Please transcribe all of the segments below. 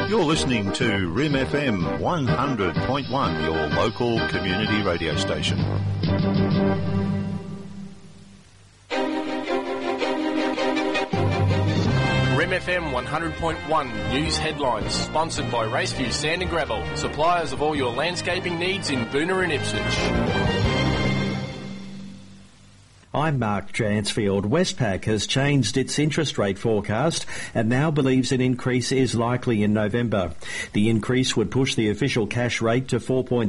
You're listening to RIM FM 100.1, your local community radio station. RIM FM 100.1 News Headlines, sponsored by Raceview Sand and Gravel, suppliers of all your landscaping needs in Boonah and Ipswich. I'm Mark Dransfield. Westpac has changed its interest rate forecast and now believes an increase is likely in November. The increase would push the official cash rate to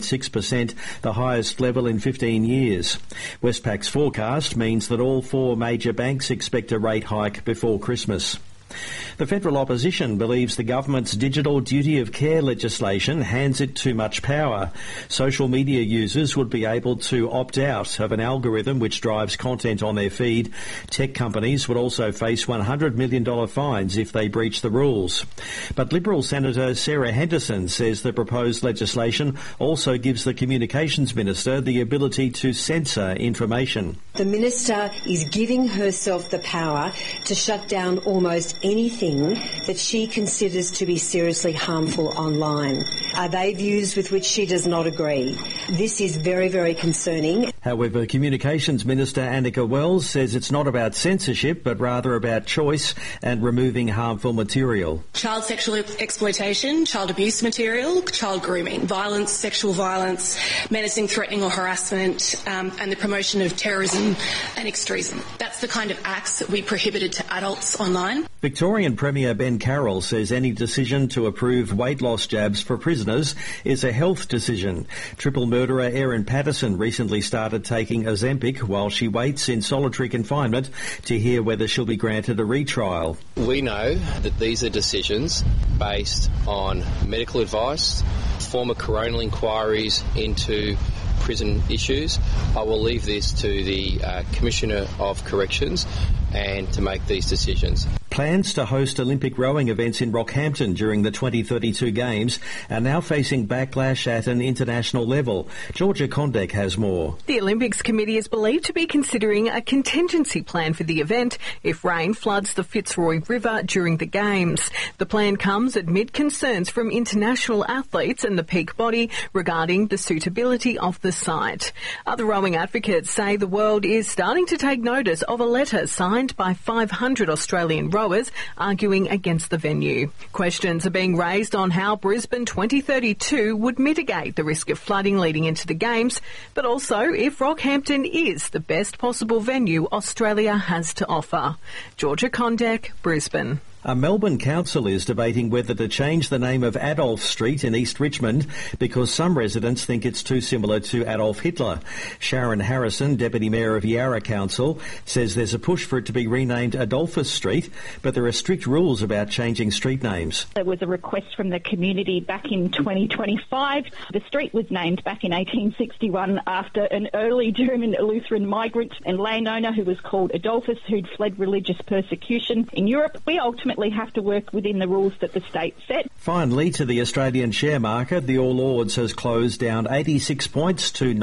4.6%, the highest level in 15 years. Westpac's forecast means that all four major banks expect a rate hike before Christmas. The federal opposition believes the government's digital duty of care legislation hands it too much power. Social media users would be able to opt out of an algorithm which drives content on their feed. Tech companies would also face $100 million fines if they breach the rules. But Liberal Senator Sarah Henderson says the proposed legislation also gives the Communications Minister the ability to censor information. The Minister is giving herself the power to shut down almost anything that she considers to be seriously harmful online. Are they views with which she does not agree? This is very, very concerning. However, Communications Minister Annika Wells says it's not about censorship, but rather about choice and removing harmful material. Child sexual exploitation, child abuse material, child grooming, violence, sexual violence, menacing, threatening or harassment, and the promotion of terrorism and extremism. That's the kind of acts that we prohibited to adults online. Victorian Premier Ben Carroll says any decision to approve weight loss jabs for prisoners is a health decision. Triple murderer Erin Patterson recently started taking Ozempic while she waits in solitary confinement to hear whether she'll be granted a retrial. We know that these are decisions based on medical advice, former coronial inquiries into prison issues. I will leave this to the Commissioner of Corrections and to make these decisions. Plans to host Olympic rowing events in Rockhampton during the 2032 Games are now facing backlash at an international level. Georgia Kondek has more. The Olympics Committee is believed to be considering a contingency plan for the event if rain floods the Fitzroy River during the Games. The plan comes amid concerns from international athletes and the peak body regarding the suitability of the site. Other rowing advocates say the world is starting to take notice of a letter signed by 500 Australian rowers arguing against the venue. Questions are being raised on how Brisbane 2032 would mitigate the risk of flooding leading into the Games, but also if Rockhampton is the best possible venue Australia has to offer. Georgia Kondek, Brisbane. A Melbourne council is debating whether to change the name of Adolf Street in East Richmond because some residents think it's too similar to Adolf Hitler. Sharon Harrison, Deputy Mayor of Yarra Council, says there's a push for it to be renamed Adolphus Street, but there are strict rules about changing street names. There was a request from the community back in 2025. The street was named back in 1861 after an early German Lutheran migrant and landowner who was called Adolphus, who'd fled religious persecution in Europe. We ultimately have to work within the rules that the state set. Finally, to the Australian share market, the All Ords has closed down 86 points to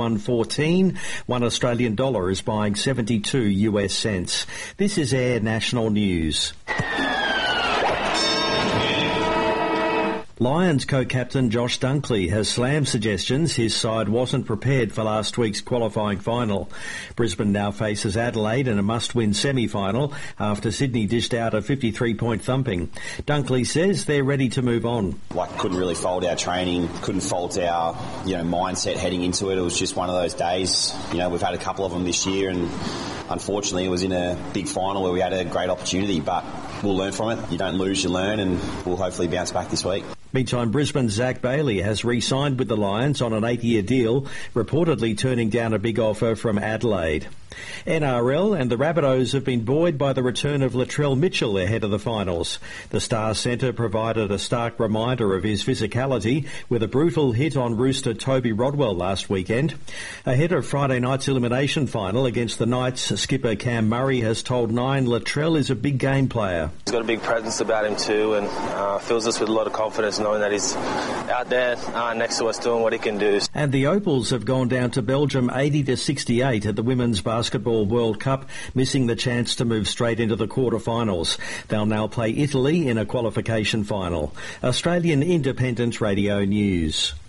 91.14. $1 Australian dollar is buying 72 US cents. This is Air National News. Lions co-captain Josh Dunkley has slammed suggestions his side wasn't prepared for last week's qualifying final. Brisbane now faces Adelaide in a must-win semi-final after Sydney dished out a 53-point thumping. Dunkley says they're ready to move on. Couldn't really fault our training, couldn't fault our mindset heading into it. It was just one of those days. We've had a couple of them this year, and unfortunately it was in a big final where we had a great opportunity, but we'll learn from it. You don't lose, you learn, and we'll hopefully bounce back this week. Meantime, Brisbane's Zach Bailey has re-signed with the Lions on an 8-year deal, reportedly turning down a big offer from Adelaide. NRL and the Rabbitohs have been buoyed by the return of Latrell Mitchell ahead of the finals. The Star centre provided a stark reminder of his physicality with a brutal hit on rooster Toby Rodwell last weekend. Ahead of Friday night's elimination final against the Knights, skipper Cam Murray has told Nine Latrell is a big game player. He's got a big presence about him too, and fills us with a lot of confidence knowing that he's out there next to us doing what he can do. And the Opals have gone down to Belgium 80-68 at the women's basketball Basketball World Cup, missing the chance to move straight into the quarterfinals. They'll now play Italy in a qualification final. Australian Independent Radio News.